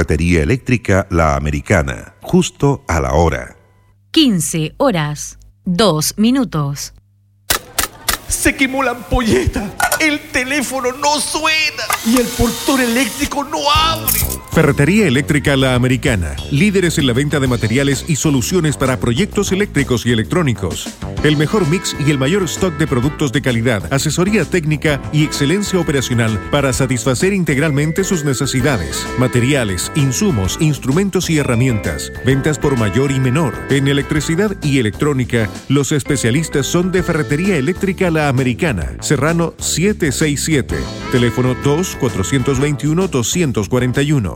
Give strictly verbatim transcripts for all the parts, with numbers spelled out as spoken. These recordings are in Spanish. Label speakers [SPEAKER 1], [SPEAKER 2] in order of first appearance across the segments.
[SPEAKER 1] Ferretería Eléctrica La Americana, justo a la hora.
[SPEAKER 2] quince horas, dos minutos.
[SPEAKER 3] Se quemó la ampolleta, el teléfono no suena y el portón eléctrico no abre.
[SPEAKER 4] Ferretería Eléctrica La Americana, líderes en la venta de materiales y soluciones para proyectos eléctricos y electrónicos. El mejor mix y el mayor stock de productos de calidad, asesoría técnica y excelencia operacional para satisfacer integralmente sus necesidades. Materiales, insumos, instrumentos y herramientas. Ventas por mayor y menor. En electricidad y electrónica, los especialistas son de Ferretería Eléctrica La Americana, Serrano setecientos sesenta y siete. Teléfono dos cuatro dos uno dos cuatro uno.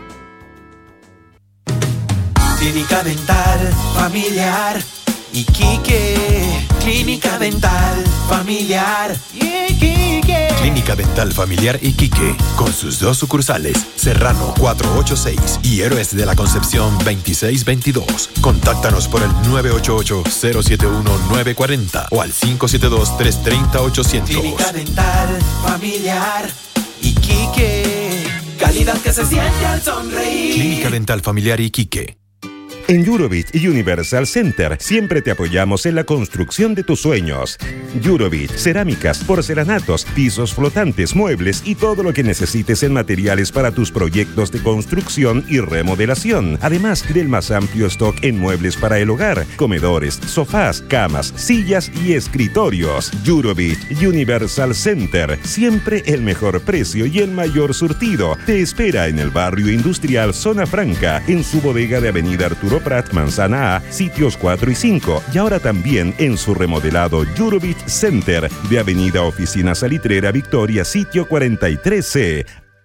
[SPEAKER 5] Clínica Dental Familiar Iquique. Clínica Dental Familiar Iquique.
[SPEAKER 6] Clínica Dental Familiar Iquique, con sus dos sucursales, Serrano cuatrocientos ochenta y seis y Héroes de la Concepción veintiséis veintidós. Contáctanos por el nueve ocho ocho, cero siete uno, nueve cuatro cero o al cinco siete dos, tres tres cero, ochocientos.
[SPEAKER 5] Clínica Dental Familiar Iquique. Calidad que se siente al sonreír.
[SPEAKER 6] Clínica Dental Familiar Iquique.
[SPEAKER 1] En Eurovit Universal Center siempre te apoyamos en la construcción de tus sueños. Eurovit, cerámicas, porcelanatos, pisos flotantes, muebles y todo lo que necesites en materiales para tus proyectos de construcción y remodelación. Además del más amplio stock en muebles para el hogar, comedores, sofás, camas, sillas y escritorios. Eurovit Universal Center, siempre el mejor precio y el mayor surtido. Te espera en el barrio industrial Zona Franca, en su bodega de Avenida Arturo Prat, Manzana A, sitios cuatro y cinco, y ahora también en su remodelado Eurovit Center de Avenida Oficina Salitrera Victoria, sitio cuarenta y tres C.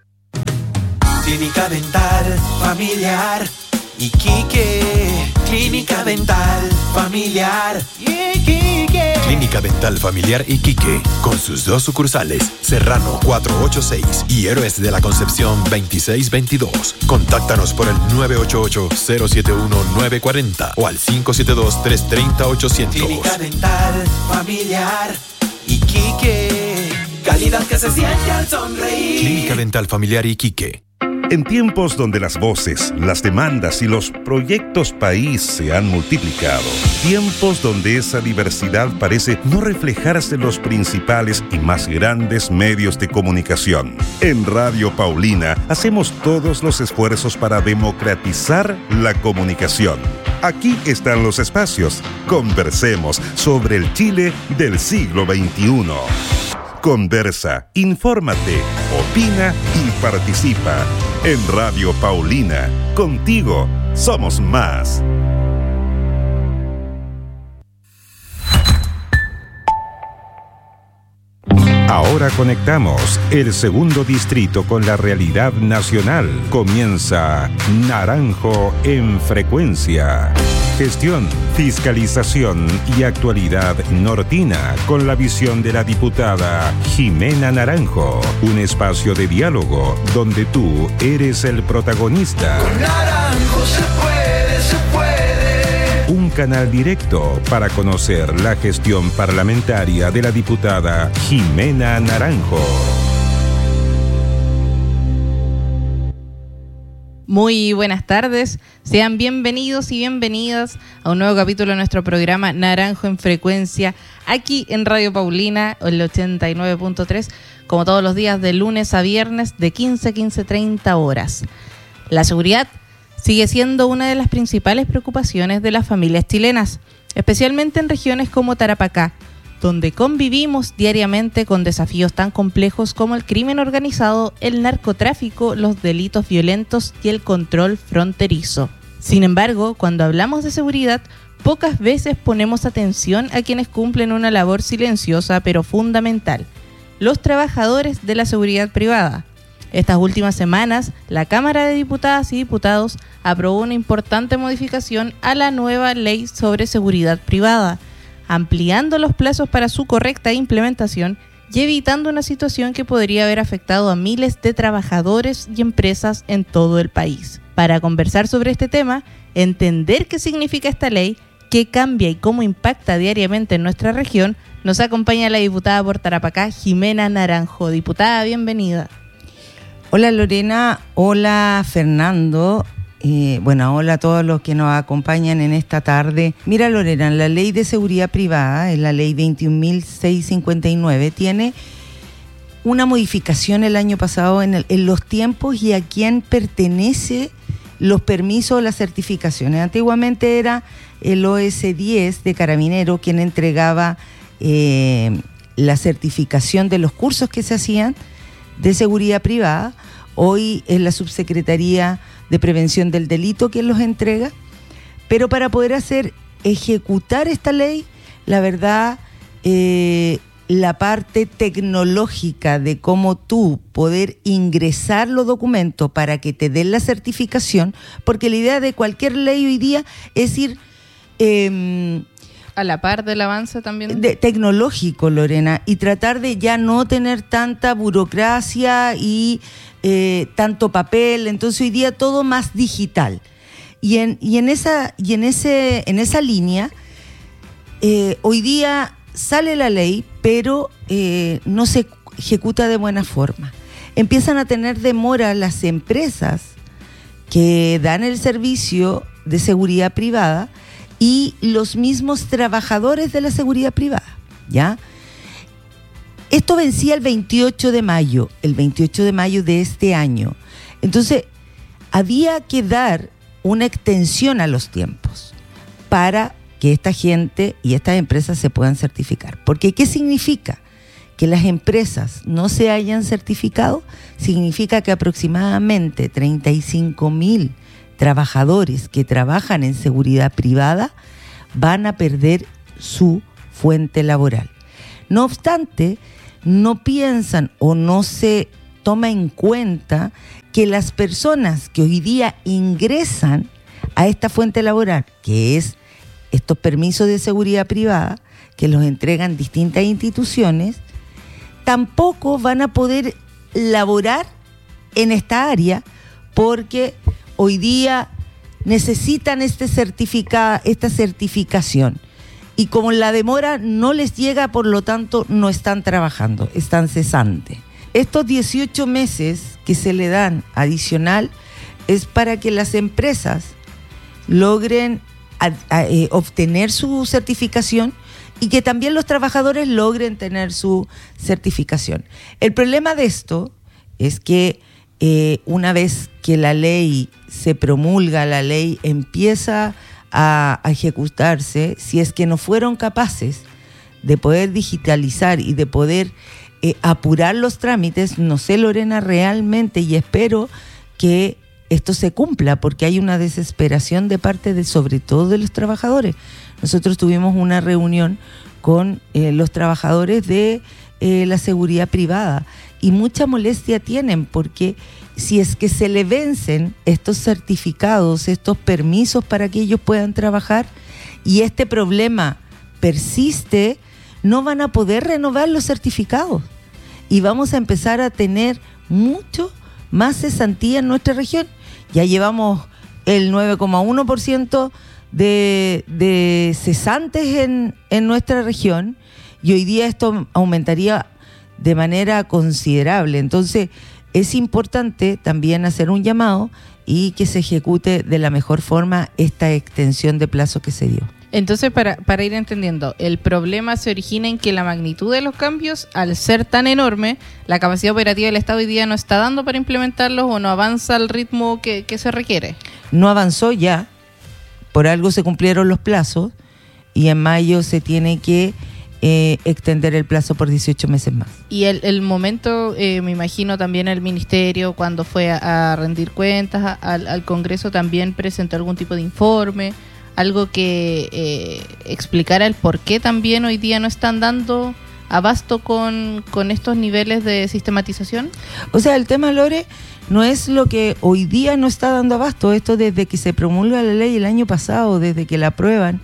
[SPEAKER 5] Clínica Dental Familiar Iquique. Clínica Dental Familiar Iquique.
[SPEAKER 6] Clínica Dental Familiar Iquique, con sus dos sucursales, Serrano cuatrocientos ochenta y seis y Héroes de la Concepción veintiséis veintidós. Contáctanos por el nueve ocho ocho, cero siete uno, nueve cuatro cero o al cinco siete dos, tres tres cero, ochocientos.
[SPEAKER 5] Clínica Dental Familiar Iquique. Calidad que se siente al sonreír.
[SPEAKER 6] Clínica Dental Familiar Iquique.
[SPEAKER 1] En tiempos donde las voces, las demandas y los proyectos país se han multiplicado, tiempos donde esa diversidad parece no reflejarse en los principales y más grandes medios de comunicación. En Radio Paulina hacemos todos los esfuerzos para democratizar la comunicación. Aquí están los espacios. Conversemos sobre el Chile del siglo veintiuno. Conversa, infórmate, opina y participa. En Radio Paulina, contigo somos más. Ahora conectamos el segundo distrito con la realidad nacional. Comienza Naranjo en Frecuencia. Gestión, fiscalización y actualidad nortina con la visión de la diputada Jimena Naranjo. Un espacio de diálogo donde tú eres el protagonista.
[SPEAKER 5] Con Naranjo se puede, se puede.
[SPEAKER 1] Un canal directo para conocer la gestión parlamentaria de la diputada Jimena Naranjo.
[SPEAKER 7] Muy buenas tardes, sean bienvenidos y bienvenidas a un nuevo capítulo de nuestro programa Naranjo en Frecuencia, aquí en Radio Paulina, el ochenta y nueve punto tres, como todos los días de lunes a viernes de quince a quince treinta horas. La seguridad sigue siendo una de las principales preocupaciones de las familias chilenas, especialmente en regiones como Tarapacá, donde convivimos diariamente con desafíos tan complejos como el crimen organizado, el narcotráfico, los delitos violentos y el control fronterizo. Sin embargo, cuando hablamos de seguridad, pocas veces ponemos atención a quienes cumplen una labor silenciosa pero fundamental: los trabajadores de la seguridad privada. Estas últimas semanas, la Cámara de Diputadas y Diputados aprobó una importante modificación a la nueva Ley sobre Seguridad Privada, ampliando los plazos para su correcta implementación y evitando una situación que podría haber afectado a miles de trabajadores y empresas en todo el país. Para conversar sobre este tema, entender qué significa esta ley, qué cambia y cómo impacta diariamente en nuestra región, nos acompaña la diputada por Tarapacá, Jimena Naranjo. Diputada, bienvenida.
[SPEAKER 8] Hola Lorena, hola Fernando, eh, bueno, hola a todos los que nos acompañan en esta tarde. Mira Lorena, la ley de seguridad privada, en la ley veintiún mil seiscientos cincuenta y nueve, tiene una modificación el año pasado en, el, en los tiempos y a quién pertenece los permisos o las certificaciones. Antiguamente era el O S diez de Carabineros quien entregaba eh, la certificación de los cursos que se hacían de seguridad privada. Hoy es la Subsecretaría de Prevención del Delito quien los entrega, pero para poder hacer ejecutar esta ley, la verdad, eh, la parte tecnológica de cómo tú poder ingresar los documentos para que te den la certificación, porque la idea de cualquier ley hoy día es ir eh,
[SPEAKER 7] a la par del avance también
[SPEAKER 8] de, tecnológico, Lorena, y tratar de ya no tener tanta burocracia y eh, tanto papel. Entonces hoy día todo más digital, y en y en esa y en ese en esa línea eh, hoy día sale la ley, pero eh, no se ejecuta de buena forma. Empiezan a tener demora las empresas que dan el servicio de seguridad privada y los mismos trabajadores de la seguridad privada, ¿ya? Esto vencía el veintiocho de mayo, el veintiocho de mayo de este año. Entonces, había que dar una extensión a los tiempos para que esta gente y estas empresas se puedan certificar. Porque, ¿qué significa? Que las empresas no se hayan certificado, significa que aproximadamente treinta y cinco mil trabajadores que trabajan en seguridad privada van a perder su fuente laboral. No obstante, no piensan o no se toma en cuenta que las personas que hoy día ingresan a esta fuente laboral, que es estos permisos de seguridad privada, que los entregan distintas instituciones, tampoco van a poder laborar en esta área porque hoy día necesitan este certifica, esta certificación. Y como la demora no les llega, por lo tanto no están trabajando, están cesantes. Estos dieciocho meses que se le dan adicional es para que las empresas logren a, a, eh, obtener su certificación y que también los trabajadores logren tener su certificación. El problema de esto es que eh, una vez que la ley se promulga, la ley empieza a, a ejecutarse, si es que no fueron capaces de poder digitalizar y de poder eh, apurar los trámites, no sé, Lorena, realmente, y espero que esto se cumpla, porque hay una desesperación de parte de, sobre todo de los trabajadores. Nosotros tuvimos una reunión con eh, los trabajadores de eh, la seguridad privada y mucha molestia tienen, porque si es que se le vencen estos certificados, estos permisos para que ellos puedan trabajar, y este problema persiste, no van a poder renovar los certificados y vamos a empezar a tener mucho más cesantía en nuestra región. Ya llevamos el nueve coma uno por ciento de, de cesantes en, en nuestra región y hoy día esto aumentaría de manera considerable. Entonces es importante también hacer un llamado y que se ejecute de la mejor forma esta extensión de plazo que se dio.
[SPEAKER 7] Entonces, para, para ir entendiendo, el problema se origina en que la magnitud de los cambios, al ser tan enorme, la capacidad operativa del Estado hoy día no está dando para implementarlos o no avanza al ritmo que, que se requiere.
[SPEAKER 8] No avanzó ya, por algo se cumplieron los plazos y en mayo se tiene que eh, extender el plazo por dieciocho meses más.
[SPEAKER 7] Y el, el momento, eh, me imagino también el Ministerio, cuando fue a, a rendir cuentas a, al, al Congreso, también presentó algún tipo de informe, algo que eh, explicara el por qué también hoy día no están dando abasto con, con estos niveles de sistematización.
[SPEAKER 8] O sea, el tema, Lore, no es lo que hoy día no está dando abasto, esto desde que se promulga la ley el año pasado, desde que la aprueban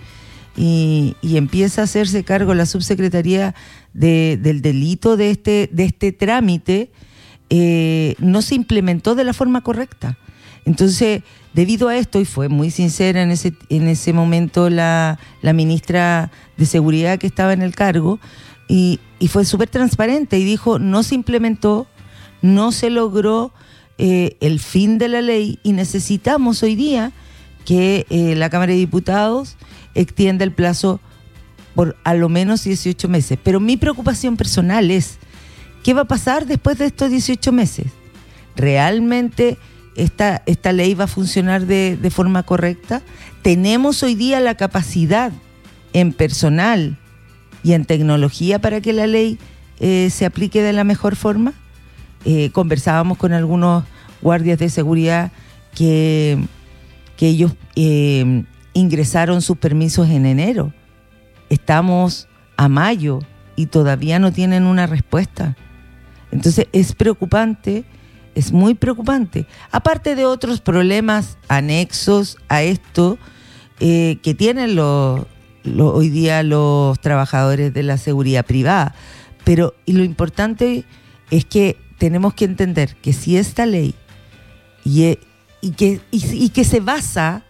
[SPEAKER 8] y, y empieza a hacerse cargo la subsecretaría de, del delito de este, de este trámite, eh, no se implementó de la forma correcta. Entonces, debido a esto, y fue muy sincera en ese, en ese momento la, la ministra de Seguridad que estaba en el cargo, y, y fue súper transparente y dijo, no se implementó, no se logró eh, el fin de la ley y necesitamos hoy día que eh, la Cámara de Diputados extienda el plazo por a lo menos dieciocho meses. Pero mi preocupación personal es, ¿qué va a pasar después de estos dieciocho meses? ¿Realmente esta, esta ley va a funcionar de, de forma correcta? ¿Tenemos hoy día la capacidad en personal y en tecnología para que la ley eh, se aplique de la mejor forma? Eh, conversábamos con algunos guardias de seguridad que, que ellos eh, ingresaron sus permisos en enero. Estamos a mayo y todavía no tienen una respuesta. Entonces es preocupante, es muy preocupante. Aparte de otros problemas anexos a esto eh, que tienen los, los, hoy día los trabajadores de la seguridad privada. Pero y lo importante es que tenemos que entender que si esta ley y, y, que, y, y que se basa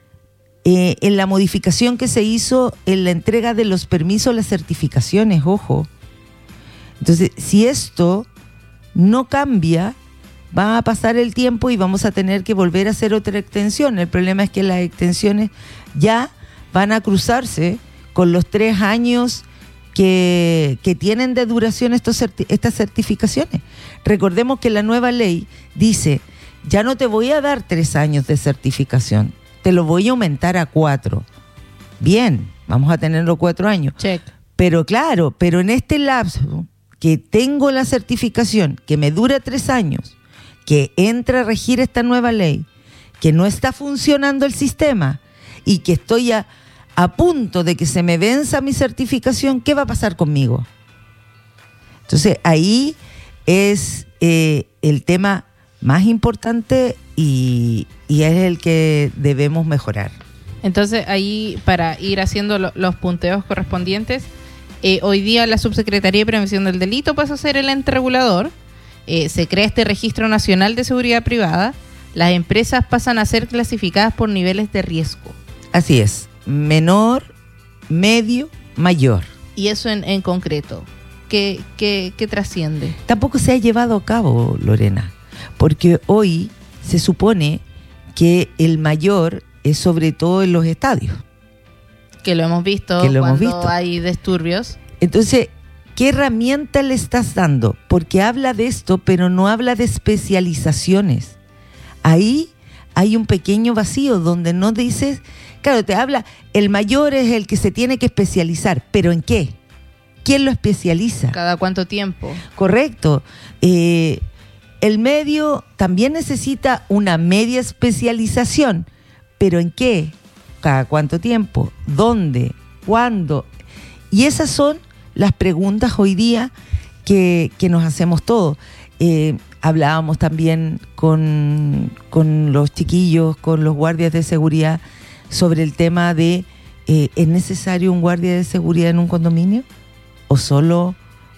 [SPEAKER 8] Eh, en la modificación que se hizo en la entrega de los permisos, las certificaciones, ojo. Entonces, si esto no cambia, va a pasar el tiempo y vamos a tener que volver a hacer otra extensión. El problema es que las extensiones ya van a cruzarse con los tres años que, que tienen de duración estos certi- estas certificaciones. Recordemos que la nueva ley dice, ya no te voy a dar tres años de certificación, te lo voy a aumentar a cuatro. Bien, vamos a tenerlo cuatro años.
[SPEAKER 7] Check.
[SPEAKER 8] Pero claro, pero en este lapso que tengo la certificación, que me dura tres años, que entra a regir esta nueva ley, que no está funcionando el sistema y que estoy a, a punto de que se me venza mi certificación, ¿qué va a pasar conmigo? Entonces ahí es eh, el tema más importante y, y es el que debemos mejorar.
[SPEAKER 7] Entonces ahí, para ir haciendo lo, los punteos correspondientes, eh, hoy día la Subsecretaría de Prevención del Delito pasa a ser el ente regulador, eh, se crea este Registro Nacional de Seguridad Privada, las empresas pasan a ser clasificadas por niveles de riesgo.
[SPEAKER 8] Así es, menor, medio, mayor.
[SPEAKER 7] Y eso en, en concreto, ¿qué, qué, qué trasciende?
[SPEAKER 8] Tampoco se ha llevado a cabo, Lorena, porque hoy se supone que el mayor es sobre todo en los estadios.
[SPEAKER 7] Que lo hemos visto
[SPEAKER 8] que lo
[SPEAKER 7] cuando
[SPEAKER 8] hemos visto.
[SPEAKER 7] hay disturbios.
[SPEAKER 8] Entonces, ¿qué herramienta le estás dando? Porque habla de esto, pero no habla de especializaciones. Ahí hay un pequeño vacío donde no dices, claro, te habla, el mayor es el que se tiene que especializar, ¿pero en qué? ¿Quién lo especializa?
[SPEAKER 7] ¿Cada cuánto tiempo?
[SPEAKER 8] Correcto. Eh, el medio también necesita una media especialización, ¿pero en qué? ¿Cada cuánto tiempo? ¿Dónde? ¿Cuándo? Y esas son las preguntas hoy día que, que nos hacemos todos. Eh, hablábamos también con, con los chiquillos, con los guardias de seguridad, sobre el tema de eh, ¿es necesario un guardia de seguridad en un condominio? ¿O solo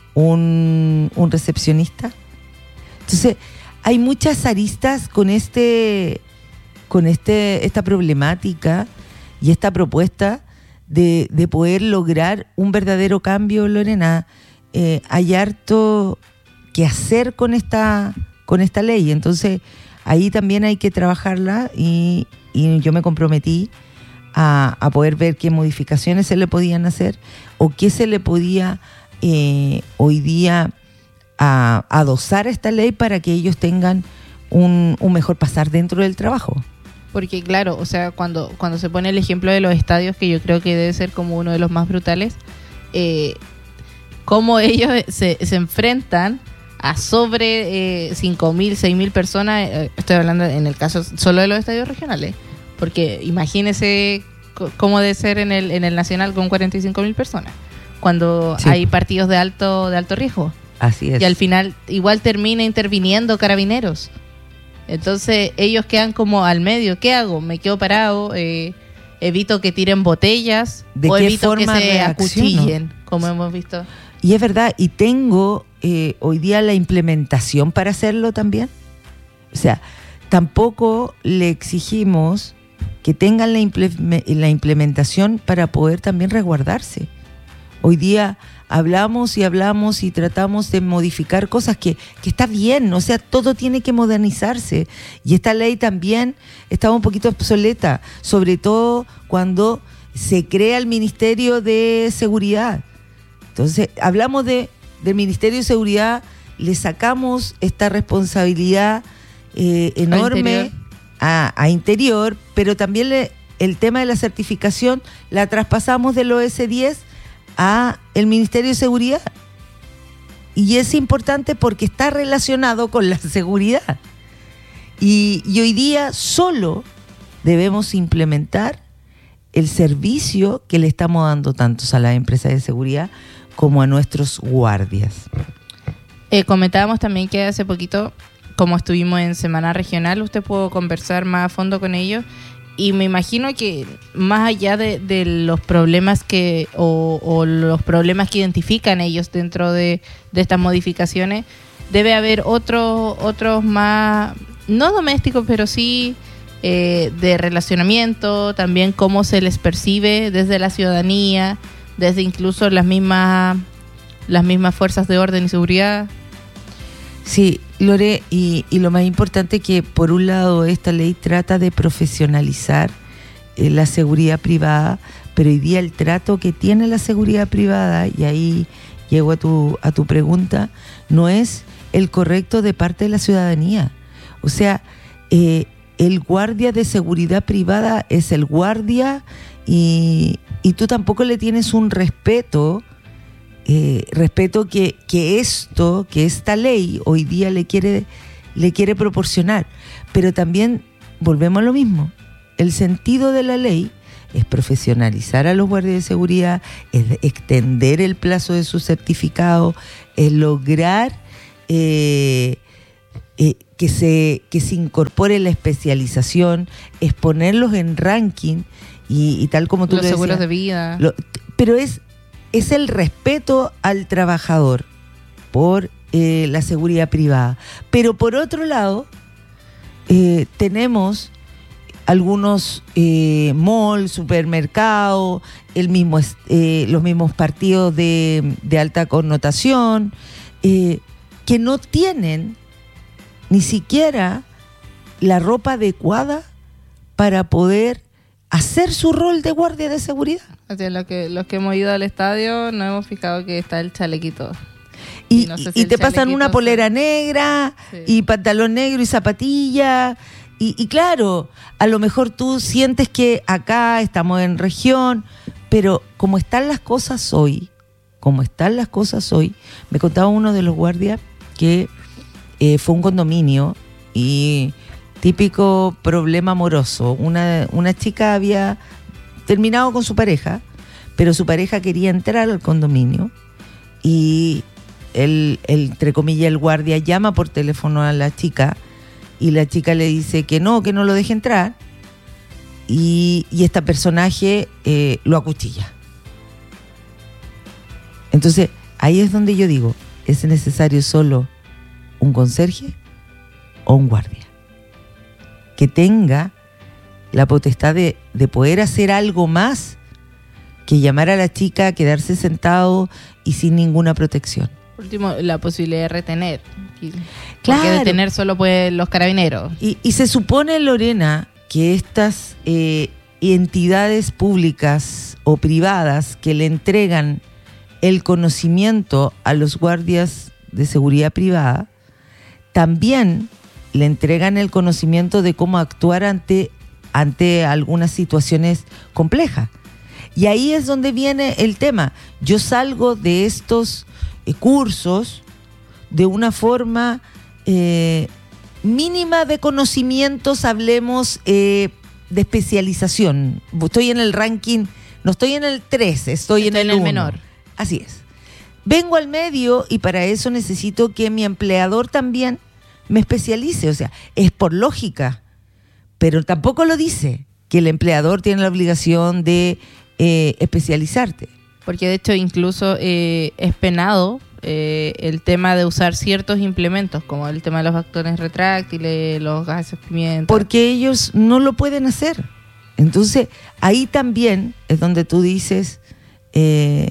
[SPEAKER 8] un, un recepcionista? Entonces, hay muchas aristas con este, con este, esta problemática y esta propuesta de, de poder lograr un verdadero cambio, Lorena. Eh, hay harto que hacer con esta, con esta ley. Entonces, ahí también hay que trabajarla y, y yo me comprometí a, a poder ver qué modificaciones se le podían hacer o qué se le podía eh, hoy día a adosar a esta ley para que ellos tengan un, un mejor pasar dentro del trabajo.
[SPEAKER 7] Porque claro, o sea, cuando, cuando se pone el ejemplo de los estadios, que yo creo que debe ser como uno de los más brutales, eh, cómo ellos se, se enfrentan a sobre eh, cinco mil, seis mil personas, eh, estoy hablando en el caso solo de los estadios regionales, porque imagínese c- cómo debe ser en el, en el Nacional con cuarenta y cinco mil personas, cuando sí. hay partidos de alto, de alto riesgo.
[SPEAKER 8] Así es.
[SPEAKER 7] Y al final igual termina interviniendo Carabineros. Entonces ellos quedan como al medio. ¿Qué hago? ¿Me quedo parado? Eh, ¿Evito que tiren botellas?
[SPEAKER 8] ¿De
[SPEAKER 7] ¿O
[SPEAKER 8] qué
[SPEAKER 7] evito que
[SPEAKER 8] forma
[SPEAKER 7] se
[SPEAKER 8] reacciono?
[SPEAKER 7] acuchillen? Como hemos visto.
[SPEAKER 8] Y es verdad, y tengo eh, hoy día la implementación para hacerlo también. O sea, tampoco le exigimos que tengan la, imple- la implementación para poder también resguardarse. Hoy día hablamos y hablamos y tratamos de modificar cosas que, que está bien, o sea, todo tiene que modernizarse. Y esta ley también estaba un poquito obsoleta, sobre todo cuando se crea el Ministerio de Seguridad. Entonces, hablamos de, del Ministerio de Seguridad, le sacamos esta responsabilidad eh, enorme a, a Interior, pero también le, el tema de la certificación la traspasamos del O S diez a el Ministerio de Seguridad. Y es importante porque está relacionado con la seguridad. Y, y hoy día solo debemos implementar el servicio que le estamos dando tantos a las empresas de seguridad como a nuestros guardias.
[SPEAKER 7] Eh, comentábamos también que hace poquito, como estuvimos en Semana Regional, usted pudo conversar más a fondo con ellos. Y me imagino que más allá de, de los problemas que o, o los problemas que identifican ellos dentro de, de estas modificaciones, debe haber otros otros más, no domésticos, pero sí eh, de relacionamiento, también cómo se les percibe desde la ciudadanía, desde incluso las mismas las mismas fuerzas de orden y seguridad.
[SPEAKER 8] Sí, Lore, y, y lo más importante que por un lado esta ley trata de profesionalizar eh, la seguridad privada, pero hoy día el trato que tiene la seguridad privada, y ahí llego a tu, a tu pregunta, no es el correcto de parte de la ciudadanía. O sea, eh, el guardia de seguridad privada es el guardia y, y tú tampoco le tienes un respeto Eh, respeto que, que esto, que esta ley hoy día le quiere, le quiere proporcionar. Pero también volvemos a lo mismo. El sentido de la ley es profesionalizar a los guardias de seguridad, es extender el plazo de su certificado, es lograr eh, eh, que, se, que se incorpore la especialización, es ponerlos en ranking y, y tal como tú
[SPEAKER 7] los
[SPEAKER 8] lo
[SPEAKER 7] seguros
[SPEAKER 8] decías,
[SPEAKER 7] de vida.
[SPEAKER 8] Lo, pero es es el respeto al trabajador por eh, la seguridad privada. Pero por otro lado, eh, tenemos algunos eh, malls, supermercados, el mismo, eh, los mismos partidos de, de alta connotación, eh, que no tienen ni siquiera la ropa adecuada para poder hacer su rol de guardia de seguridad.
[SPEAKER 7] O sea, los que, los que hemos ido al estadio nos hemos fijado que está el chalequito.
[SPEAKER 8] Y,
[SPEAKER 7] no sé
[SPEAKER 8] y
[SPEAKER 7] si
[SPEAKER 8] te pasan una polera
[SPEAKER 7] se...
[SPEAKER 8] negra, sí, y pantalón negro y zapatilla. Y, y claro, a lo mejor tú sientes que acá estamos en región, pero como están las cosas hoy, como están las cosas hoy, me contaba uno de los guardias que eh, fue un condominio y típico problema amoroso. Una, una chica había terminado con su pareja, pero su pareja quería entrar al condominio y el, el, entre comillas, el guardia llama por teléfono a la chica y la chica le dice que no, que no lo deje entrar y, y este personaje eh, lo acuchilla. Entonces, ahí es donde yo digo, ¿es necesario solo un conserje o un guardia que tenga la potestad de, de poder hacer algo más que llamar a la chica a quedarse sentado y sin ninguna protección?
[SPEAKER 7] Por último, la posibilidad de retener.
[SPEAKER 8] Claro.
[SPEAKER 7] Porque detener solo pueden los carabineros.
[SPEAKER 8] Y, y se supone, Lorena, que estas eh, entidades públicas o privadas que le entregan el conocimiento a los guardias de seguridad privada, también le entregan el conocimiento de cómo actuar ante, ante algunas situaciones complejas. Y ahí es donde viene el tema. Yo salgo de estos eh, cursos de una forma eh, mínima de conocimientos, hablemos eh, de especialización. Estoy en el ranking, no estoy en el tres, estoy, estoy en el, en el menor. Así es. Vengo al medio y para eso necesito que mi empleador también me especialice, o sea, es por lógica, pero tampoco lo dice, que el empleador tiene la obligación de eh, especializarte.
[SPEAKER 7] Porque de hecho incluso eh, es penado eh, el tema de usar ciertos implementos, como el tema de los bastones retráctiles, los gases pimienta.
[SPEAKER 8] Porque ellos no lo pueden hacer. Entonces, ahí también es donde tú dices, eh,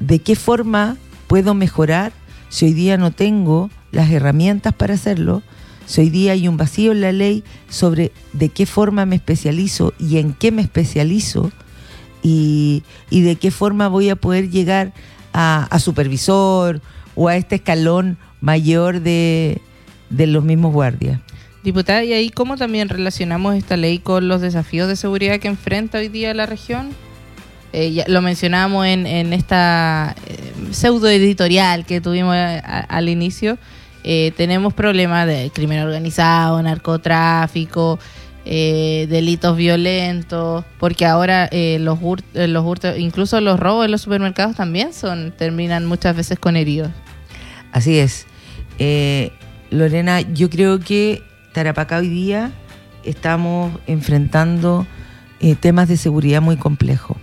[SPEAKER 8] de qué forma puedo mejorar si hoy día no tengo las herramientas para hacerlo, si hoy día hay un vacío en la ley sobre de qué forma me especializo y en qué me especializo, y, y de qué forma voy a poder llegar a, a supervisor o a este escalón mayor de, de los mismos guardias.
[SPEAKER 7] Diputada, ¿y ahí cómo también relacionamos esta ley con los desafíos de seguridad que enfrenta hoy día la región? Eh, ya lo mencionamos en, en esta eh, pseudo editorial que tuvimos a, a, al inicio. Eh, tenemos problemas de crimen organizado, narcotráfico, eh, delitos violentos, porque ahora eh, los, hurt, eh, los hurtos, incluso los robos en los supermercados también son terminan muchas veces con heridos.
[SPEAKER 8] Así es. Eh, Lorena, yo creo que Tarapacá hoy día estamos enfrentando eh, temas de seguridad muy complejos.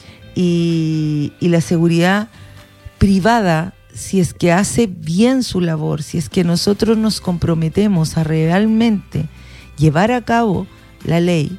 [SPEAKER 8] Y, y la seguridad privada, si es que hace bien su labor, si es que nosotros nos comprometemos a realmente llevar a cabo la ley,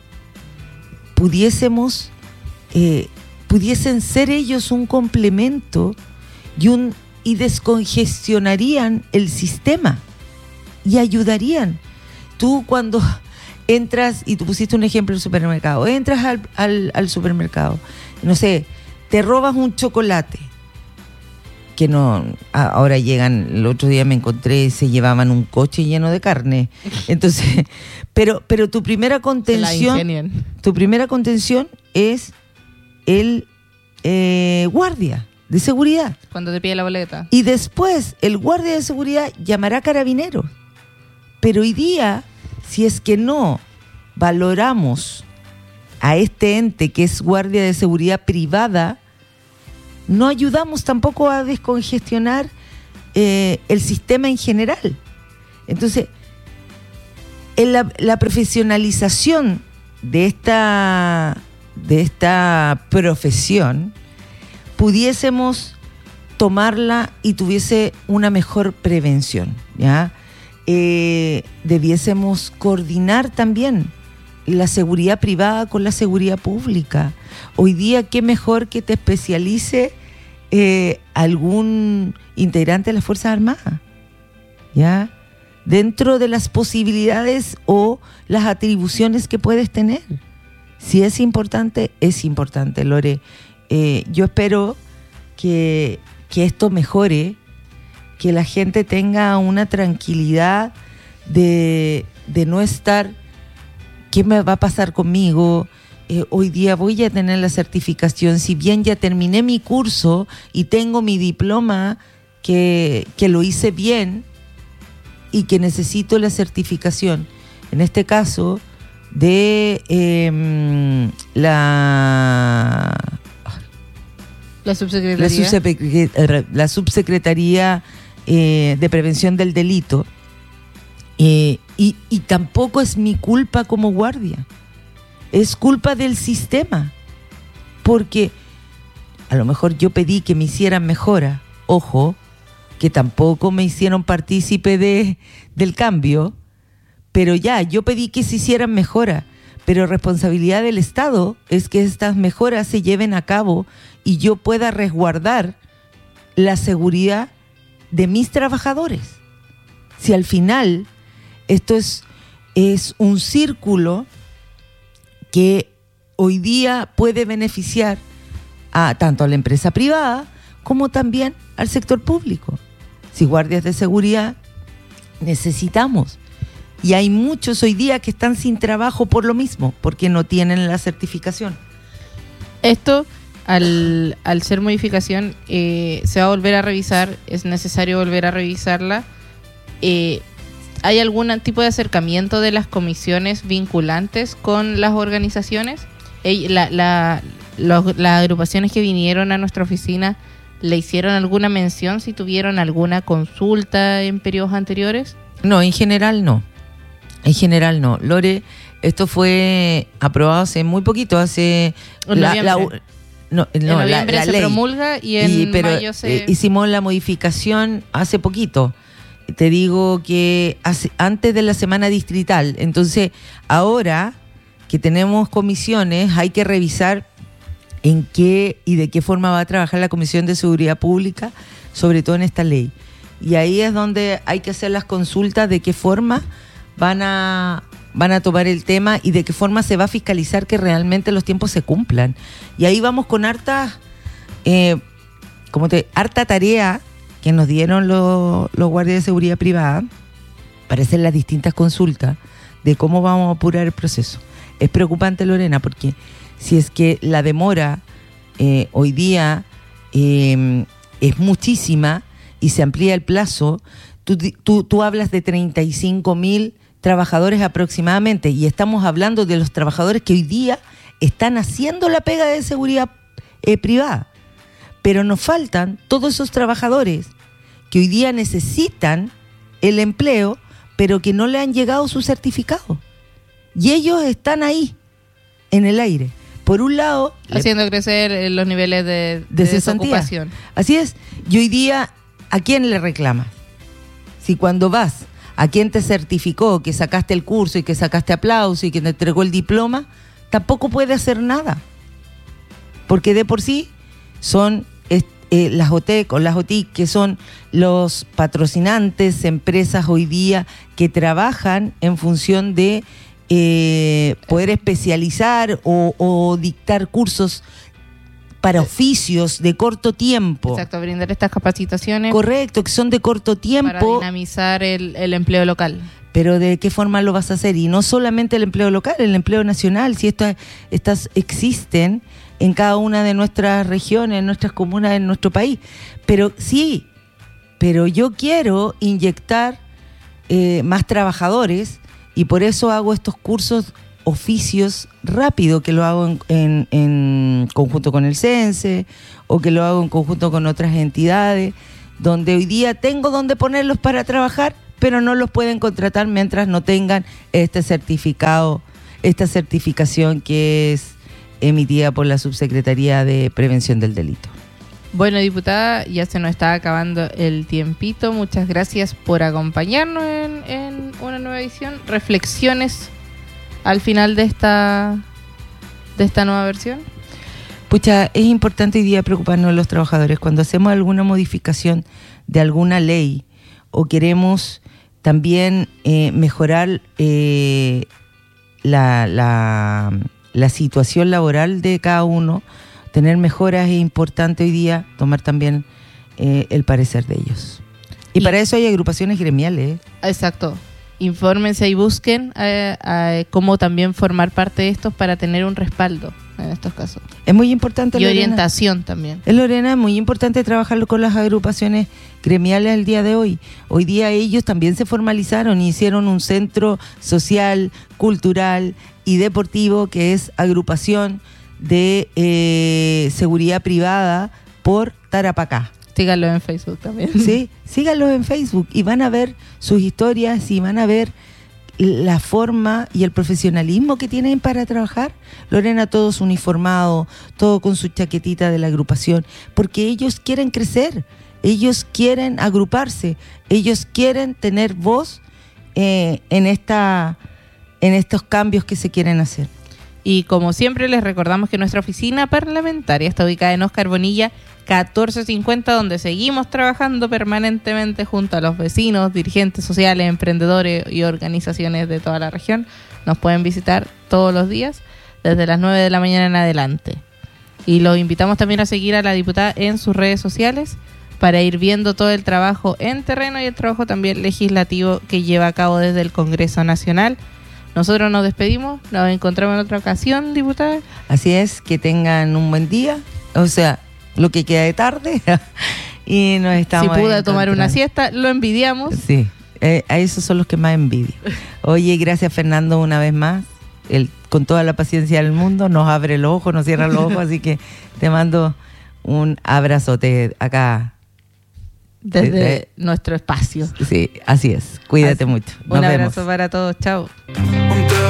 [SPEAKER 8] pudiésemos, eh, pudiesen ser ellos un complemento y, un, y descongestionarían el sistema y ayudarían. Tú cuando entras, y tú pusiste un ejemplo del supermercado, entras al, al, al supermercado, no sé, te robas un chocolate, que no, ahora llegan, el otro día me encontré, se llevaban un coche lleno de carne, entonces, pero, pero tu primera contención, tu primera contención es el eh, guardia de seguridad.
[SPEAKER 7] Cuando te pide la boleta.
[SPEAKER 8] Y después el guardia de seguridad llamará a carabineros. Pero hoy día, si es que no valoramos a este ente que es guardia de seguridad privada, no ayudamos tampoco a descongestionar eh, el sistema en general. Entonces, en la, la profesionalización de esta, de esta profesión, pudiésemos tomarla y tuviese una mejor prevención, ¿ya? Eh, debiésemos coordinar también la seguridad privada con la seguridad pública. Hoy día, qué mejor que te especialice eh, algún integrante de las Fuerzas Armadas, ¿ya? Dentro de las posibilidades o las atribuciones que puedes tener. Si es importante, es importante, Lore. Eh, yo espero que, que esto mejore, que la gente tenga una tranquilidad de, de no estar, ¿qué me va a pasar conmigo? Eh, hoy día voy a tener la certificación, si bien ya terminé mi curso y tengo mi diploma que, que lo hice bien y que necesito la certificación. En este caso, de eh, la...
[SPEAKER 7] La subsecretaría.
[SPEAKER 8] La, subsecretaría, la subsecretaría eh, de Prevención del Delito. Eh, y, y tampoco es mi culpa como guardia. Es culpa del sistema. Porque a lo mejor yo pedí que me hicieran mejora. Ojo, que tampoco me hicieron partícipe de, del cambio. Pero ya, yo pedí que se hicieran mejora. Pero responsabilidad del Estado es que estas mejoras se lleven a cabo y yo pueda resguardar la seguridad de mis trabajadores. Si al final esto es, es un círculo que hoy día puede beneficiar a, tanto a la empresa privada como también al sector público. Si guardias de seguridad necesitamos. Y hay muchos hoy día que están sin trabajo por lo mismo, porque no tienen la certificación.
[SPEAKER 7] Esto, al, al ser modificación, eh, se va a volver a revisar, es necesario volver a revisarla. Eh, ¿Hay algún tipo de acercamiento de las comisiones vinculantes con las organizaciones? Eh, la, la, los, las agrupaciones que vinieron a nuestra oficina, ¿le hicieron alguna mención si tuvieron alguna consulta en periodos anteriores?
[SPEAKER 8] No, en general no. En general no. Lore, esto fue aprobado hace muy poquito, hace... La, la, no, no,
[SPEAKER 7] en noviembre
[SPEAKER 8] la, la
[SPEAKER 7] se
[SPEAKER 8] ley.
[SPEAKER 7] promulga y en
[SPEAKER 8] y, pero,
[SPEAKER 7] mayo se...
[SPEAKER 8] Eh, hicimos la modificación hace poquito. Te digo que hace, antes de la semana distrital. Entonces, ahora que tenemos comisiones, hay que revisar en qué y de qué forma va a trabajar la Comisión de Seguridad Pública, sobre todo en esta ley. Y ahí es donde hay que hacer las consultas de qué forma van a, van a tomar el tema y de qué forma se va a fiscalizar que realmente los tiempos se cumplan. Y ahí vamos con harta, eh, como te, harta tarea que nos dieron los, los guardias de seguridad privada para hacer las distintas consultas de cómo vamos a apurar el proceso. Es preocupante, Lorena, porque si es que la demora eh, hoy día eh, es muchísima y se amplía el plazo, tú, tú, tú hablas de treinta y cinco mil trabajadores aproximadamente, y estamos hablando de los trabajadores que hoy día están haciendo la pega de seguridad eh, privada. Pero nos faltan todos esos trabajadores que hoy día necesitan el empleo, pero que no le han llegado su certificado. Y ellos están ahí, en el aire. Por un lado...
[SPEAKER 7] Haciendo le... crecer los niveles de, de, de desocupación.
[SPEAKER 8] Así es. Y hoy día, ¿a quién le reclamas? Si cuando vas, ¿a quién te certificó que sacaste el curso y que sacaste aplauso y que te entregó el diploma? Tampoco puede hacer nada. Porque de por sí son eh, las O T E C o las O T I C, que son los patrocinantes, empresas hoy día que trabajan en función de eh, poder especializar o, o dictar cursos para oficios de corto tiempo.
[SPEAKER 7] Exacto, brindar estas capacitaciones.
[SPEAKER 8] Correcto, que son de corto tiempo.
[SPEAKER 7] Para dinamizar el, el empleo local.
[SPEAKER 8] Pero ¿de qué forma lo vas a hacer? Y no solamente el empleo local, el empleo nacional. Si esto, estas existen en cada una de nuestras regiones, en nuestras comunas, en nuestro país. Pero sí, pero yo quiero inyectar eh, más trabajadores y por eso hago estos cursos oficios rápido, que lo hago en, en, en conjunto con el CENSE o que lo hago en conjunto con otras entidades, donde hoy día tengo donde ponerlos para trabajar, pero no los pueden contratar mientras no tengan este certificado, esta certificación que es emitida por la Subsecretaría de Prevención del Delito.
[SPEAKER 7] Bueno, diputada, ya se nos está acabando el tiempito. Muchas gracias por acompañarnos en, en una nueva edición. Reflexiones al final de esta de esta nueva versión.
[SPEAKER 8] Pucha, es importante hoy día preocuparnos de los trabajadores. Cuando hacemos alguna modificación de alguna ley o queremos también eh, mejorar eh, la, la, la situación laboral de cada uno, tener mejoras, es importante hoy día tomar también eh, el parecer de ellos. Y, y para eso hay agrupaciones gremiales.
[SPEAKER 7] Exacto. Infórmense y busquen eh, eh, cómo también formar parte de estos para tener un respaldo en estos casos.
[SPEAKER 8] Es muy importante.
[SPEAKER 7] Y
[SPEAKER 8] Lorena,
[SPEAKER 7] orientación también.
[SPEAKER 8] Es, Lorena, es muy importante trabajarlo con las agrupaciones gremiales el día de hoy. Hoy día ellos también se formalizaron y hicieron un centro social, cultural y deportivo que es agrupación de eh, seguridad privada por Tarapacá.
[SPEAKER 7] Síganlo en Facebook también.
[SPEAKER 8] Sí, síganlos en Facebook y van a ver sus historias y van a ver la forma y el profesionalismo que tienen para trabajar. Lorena, todos uniformados, todo con su chaquetita de la agrupación, porque ellos quieren crecer, ellos quieren agruparse, ellos quieren tener voz eh, en esta, en estos cambios que se quieren hacer.
[SPEAKER 7] Y como siempre les recordamos que nuestra oficina parlamentaria está ubicada en Óscar Bonilla catorce cincuenta, donde seguimos trabajando permanentemente junto a los vecinos, dirigentes sociales, emprendedores y organizaciones de toda la región. Nos pueden visitar todos los días desde las nueve de la mañana en adelante. Y los invitamos también a seguir a la diputada en sus redes sociales para ir viendo todo el trabajo en terreno y el trabajo también legislativo que lleva a cabo desde el Congreso Nacional. Nosotros nos despedimos, nos encontramos en otra ocasión, diputada.
[SPEAKER 8] Así es, que tengan un buen día, o sea, lo que queda de tarde, y nos estamos...
[SPEAKER 7] Si pude tomar una siesta, lo envidiamos.
[SPEAKER 8] Sí, eh, a esos son los que más envidio. Oye, gracias Fernando una vez más, Él, con toda la paciencia del mundo, nos abre los ojos, nos cierra los ojos, así que te mando un abrazote acá.
[SPEAKER 7] Desde de, de, nuestro espacio.
[SPEAKER 8] Sí, así es. Cuídate así, mucho.
[SPEAKER 7] Nos un abrazo vemos. Para todos. Chao.